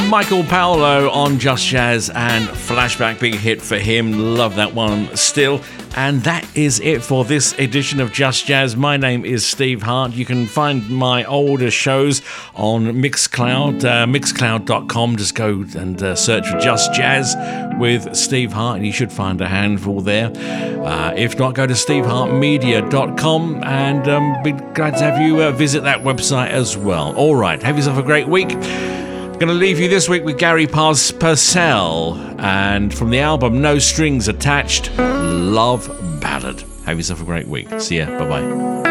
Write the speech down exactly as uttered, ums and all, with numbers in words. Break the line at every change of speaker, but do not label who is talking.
Michael Paolo on Just Jazz and Flashback, big hit for him. Love that one still. And that is it for this edition of Just Jazz. My name is Steve Hart. You can find my older shows on Mixcloud, uh, mixcloud dot com. Just go and uh, search for Just Jazz with Steve Hart, and you should find a handful there. Uh, if not, go to steve hart media dot com, and um, be glad to have you uh, visit that website as well. All right, have yourself a great week. Going to leave you this week with Gary Pars- Purcell, and from the album No Strings Attached, Love Ballad. Have yourself a great week. See ya. Bye-bye.